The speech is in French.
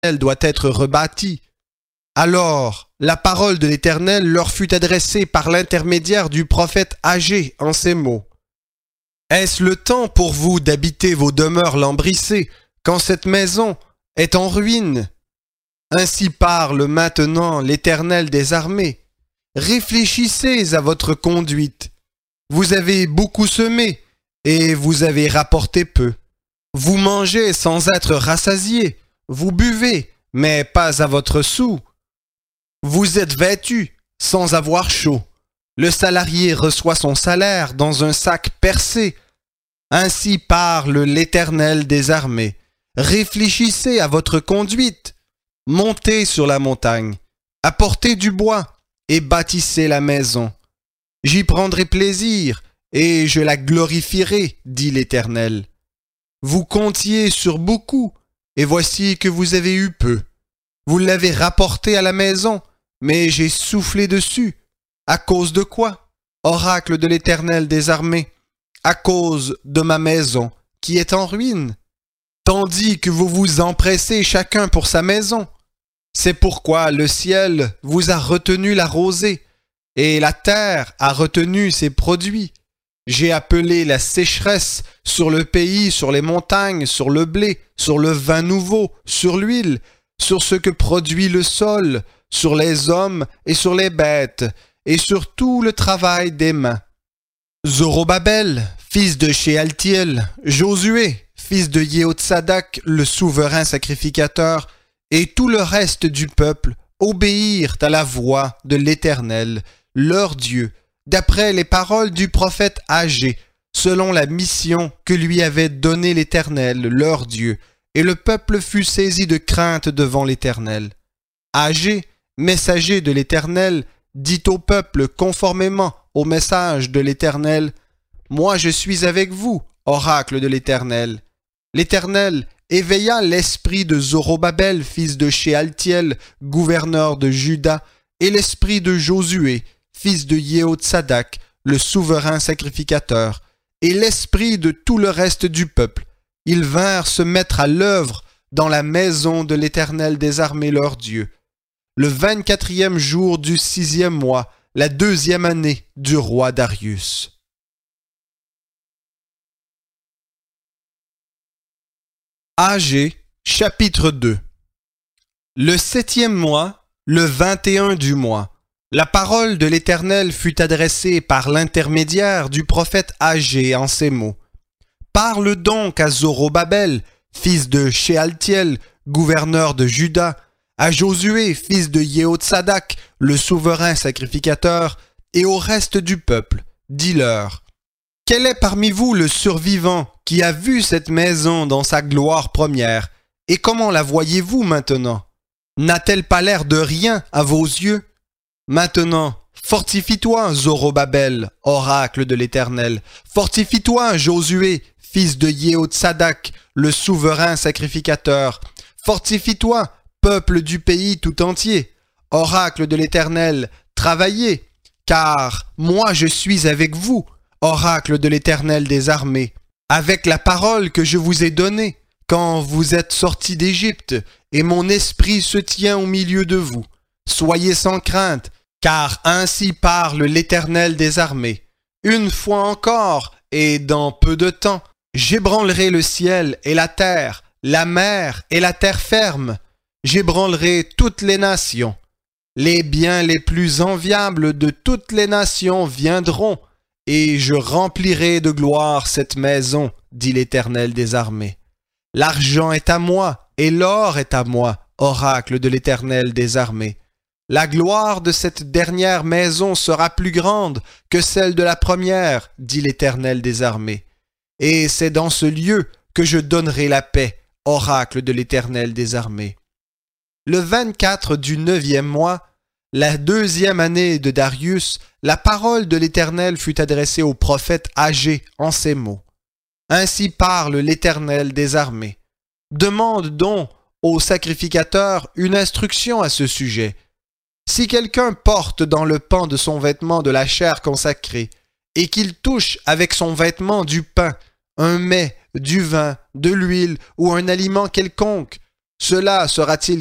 doit être rebâti. Alors, la parole de l'Éternel leur fut adressée par l'intermédiaire du prophète Agé en ces mots. Est-ce le temps pour vous d'habiter vos demeures lambrissées, quand cette maison est en ruine? Ainsi parle maintenant l'Éternel des armées. Réfléchissez à votre conduite. Vous avez beaucoup semé, et vous avez rapporté peu. Vous mangez sans être rassasiés, vous buvez, mais pas à votre soûl. Vous êtes vêtus sans avoir chaud. Le salarié reçoit son salaire dans un sac percé. Ainsi parle l'Éternel des armées. Réfléchissez à votre conduite. Montez sur la montagne, apportez du bois et bâtissez la maison. J'y prendrai plaisir et je la glorifierai, dit l'Éternel. Vous comptiez sur beaucoup, et voici que vous avez eu peu. Vous l'avez rapporté à la maison, mais j'ai soufflé dessus. À cause de quoi? Oracle de l'Éternel des armées, à cause de ma maison, qui est en ruine. Tandis que vous vous empressez chacun pour sa maison. C'est pourquoi le ciel vous a retenu la rosée, et la terre a retenu ses produits. J'ai appelé la sécheresse sur le pays, sur les montagnes, sur le blé, sur le vin nouveau, sur l'huile, sur ce que produit le sol, sur les hommes et sur les bêtes, et sur tout le travail des mains. Zorobabel, fils de Shealtiel, Josué, fils de Yehotsadak, le souverain sacrificateur, et tout le reste du peuple obéirent à la voix de l'Éternel, leur Dieu, d'après les paroles du prophète Agé, selon la mission que lui avait donnée l'Éternel, leur Dieu, et le peuple fut saisi de crainte devant l'Éternel. Agé, messager de l'Éternel, dit au peuple conformément au message de l'Éternel, « Moi je suis avec vous, oracle de l'Éternel. » L'Éternel éveilla l'esprit de Zorobabel, fils de Shealtiel, gouverneur de Juda, et l'esprit de Josué, fils de Yehotsadak, le souverain sacrificateur, et l'esprit de tout le reste du peuple. Ils vinrent se mettre à l'œuvre dans la maison de l'Éternel des armées leur Dieu. Le 24e jour du 6e mois, la 2e année du roi Darius. Agé, chapitre 2. Le 7e mois, le 21 du mois, la parole de l'Éternel fut adressée par l'intermédiaire du prophète Agé en ces mots. Parle donc à Zorobabel, fils de Shealtiel, gouverneur de Juda, à Josué, fils de Yehotsadak, le souverain sacrificateur, et au reste du peuple. Dis-leur, quel est parmi vous le survivant qui a vu cette maison dans sa gloire première, et comment la voyez-vous maintenant? N'a-t-elle pas l'air de rien à vos yeux? Maintenant, fortifie-toi, Zorobabel, oracle de l'Éternel. Fortifie-toi, Josué, fils de Yehotsadak, le souverain sacrificateur. Fortifie-toi, peuple du pays tout entier. Oracle de l'Éternel, travaillez, car moi je suis avec vous, oracle de l'Éternel des armées, avec la parole que je vous ai donnée, quand vous êtes sortis d'Égypte, et mon esprit se tient au milieu de vous. Soyez sans crainte, car ainsi parle l'Éternel des armées. Une fois encore, et dans peu de temps, j'ébranlerai le ciel et la terre, la mer et la terre ferme. J'ébranlerai toutes les nations. Les biens les plus enviables de toutes les nations viendront, et je remplirai de gloire cette maison, dit l'Éternel des armées. L'argent est à moi, et l'or est à moi, oracle de l'Éternel des armées. La gloire de cette dernière maison sera plus grande que celle de la première, dit l'Éternel des armées. Et c'est dans ce lieu que je donnerai la paix, oracle de l'Éternel des armées. Le 24 du 9e mois, la 2e année de Darius, la parole de l'Éternel fut adressée au prophète Agé en ces mots. Ainsi parle l'Éternel des armées. Demande donc au sacrificateur une instruction à ce sujet. Si quelqu'un porte dans le pan de son vêtement de la chair consacrée, et qu'il touche avec son vêtement du pain, un mets, du vin, de l'huile ou un aliment quelconque, Cela sera-t-il